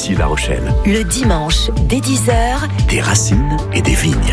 ici La Rochelle. Le dimanche, dès 10h, Des racines et des vignes.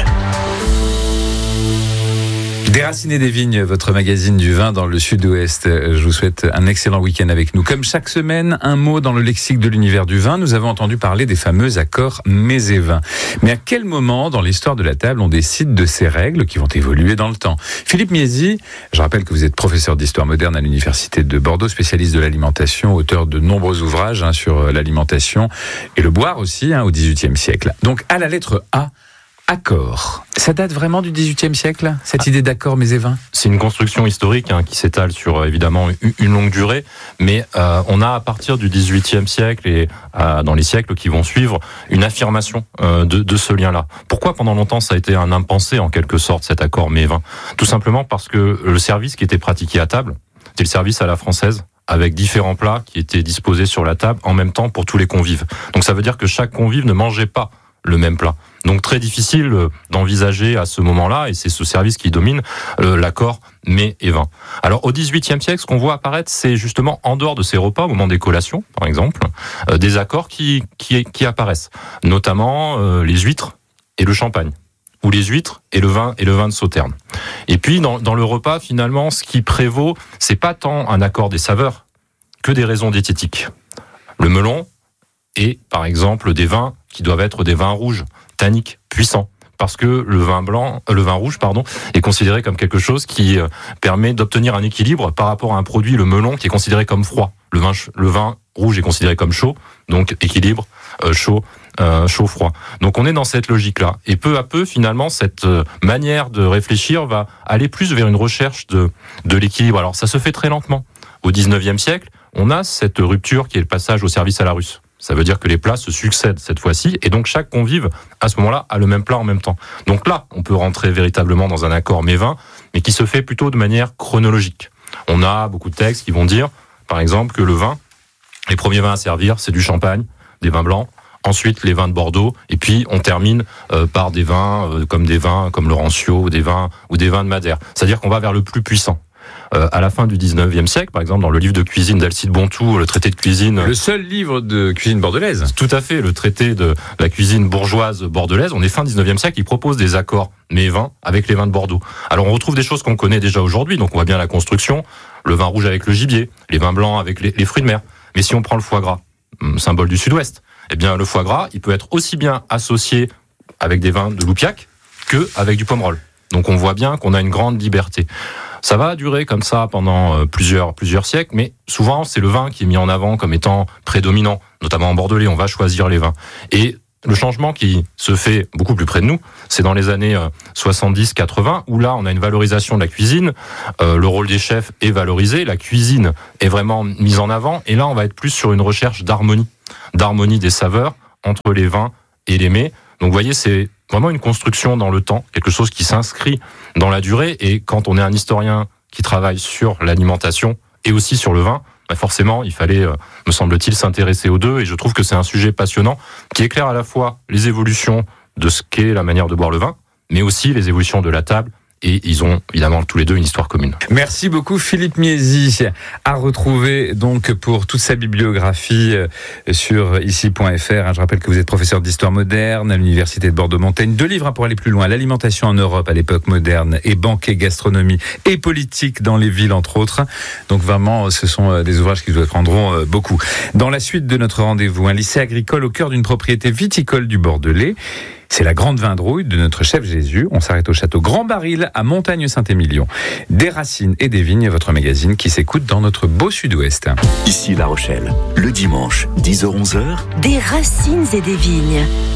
Des racines et des vignes, votre magazine du vin dans le sud-ouest. Je vous souhaite un excellent week-end avec nous. Comme chaque semaine, un mot dans le lexique de l'univers du vin. Nous avons entendu parler des fameux accords mets et vins. Mais à quel moment dans l'histoire de la table on décide de ces règles qui vont évoluer dans le temps? Philippe Miesi, je rappelle que vous êtes professeur d'histoire moderne à l'université de Bordeaux, spécialiste de l'alimentation, auteur de nombreux ouvrages sur l'alimentation et le boire aussi au XVIIIe siècle. Donc à la lettre A, accord. Ça date vraiment du XVIIIe siècle, cette idée d'accord mets et vins? C'est une construction historique qui s'étale sur évidemment une longue durée, mais on a à partir du XVIIIe siècle et dans les siècles qui vont suivre une affirmation de ce lien-là. Pourquoi pendant longtemps ça a été un impensé en quelque sorte cet accord mets et vins? Tout simplement parce que le service qui était pratiqué à table, c'était le service à la française, avec différents plats qui étaient disposés sur la table en même temps pour tous les convives. Donc ça veut dire que chaque convive ne mangeait pas le même plat. Donc très difficile d'envisager à ce moment-là, et c'est ce service qui domine, l'accord mets et vins. Alors au XVIIIe siècle, ce qu'on voit apparaître, c'est justement en dehors de ces repas, au moment des collations, par exemple, des accords qui apparaissent, notamment les huîtres et le champagne, ou les huîtres et le vin de Sauternes. Et puis dans le repas, finalement, ce qui prévaut, c'est pas tant un accord des saveurs que des raisons diététiques. Le melon et, par exemple, des vins qui doivent être des vins rouges, tanniques, puissants. Parce que le vin rouge, est considéré comme quelque chose qui permet d'obtenir un équilibre par rapport à un produit, le melon, qui est considéré comme froid. Le vin rouge est considéré comme chaud, donc équilibre, chaud-froid. Donc on est dans cette logique-là. Et peu à peu, finalement, cette manière de réfléchir va aller plus vers une recherche de l'équilibre. Alors ça se fait très lentement. Au XIXe siècle, on a cette rupture qui est le passage au service à la russe. Ça veut dire que les plats se succèdent cette fois-ci, et donc chaque convive, à ce moment-là, a le même plat en même temps. Donc là, on peut rentrer véritablement dans un accord mets-vins, mais qui se fait plutôt de manière chronologique. On a beaucoup de textes qui vont dire, par exemple, que le vin, les premiers vins à servir, c'est du champagne, des vins blancs, ensuite les vins de Bordeaux, et puis on termine par des vins comme le Rancio, ou des vins de Madère. C'est-à-dire qu'on va vers le plus puissant. À la fin du 19e siècle, par exemple, dans le livre de cuisine d'Alcide Bontou, le traité de cuisine... Le seul livre de cuisine bordelaise. Tout à fait, le traité de la cuisine bourgeoise bordelaise. On est fin 19e siècle, il propose des accords mets et vins avec les vins de Bordeaux. Alors on retrouve des choses qu'on connaît déjà aujourd'hui, donc on voit bien la construction, le vin rouge avec le gibier, les vins blancs avec les fruits de mer. Mais si on prend le foie gras, symbole du sud-ouest, eh bien le foie gras, il peut être aussi bien associé avec des vins de Loupiac que avec du pomerol. Donc on voit bien qu'on a une grande liberté. Ça va durer comme ça pendant plusieurs siècles, mais souvent c'est le vin qui est mis en avant comme étant prédominant, notamment en bordelais, on va choisir les vins. Et le changement qui se fait beaucoup plus près de nous, c'est dans les années 70-80, où là on a une valorisation de la cuisine, le rôle des chefs est valorisé, la cuisine est vraiment mise en avant, et là on va être plus sur une recherche d'harmonie des saveurs entre les vins et les mets. Donc vous voyez, c'est vraiment une construction dans le temps, quelque chose qui s'inscrit dans la durée, et quand on est un historien qui travaille sur l'alimentation et aussi sur le vin, forcément il fallait, me semble-t-il, s'intéresser aux deux, et je trouve que c'est un sujet passionnant qui éclaire à la fois les évolutions de ce qu'est la manière de boire le vin, mais aussi les évolutions de la table. Et ils ont évidemment tous les deux une histoire commune. Merci beaucoup Philippe Miesi, à retrouver donc pour toute sa bibliographie sur ici.fr. Je rappelle que vous êtes professeur d'histoire moderne à l'université de Bordeaux-Montaigne. 2 livres pour aller plus loin: l'alimentation en Europe à l'époque moderne et banquet, gastronomie et politique dans les villes, entre autres. Donc vraiment, ce sont des ouvrages qui vous apprendront beaucoup. Dans la suite de notre rendez-vous, un lycée agricole au cœur d'une propriété viticole du Bordelais. C'est la grande vindrouille de notre chef Jésus. On s'arrête au château Grand Baril à Montagne-Saint-Émilion. Des racines et des vignes, votre magazine qui s'écoute dans notre beau sud-ouest. Ici La Rochelle, le dimanche, 10h-11h. Des racines et des vignes.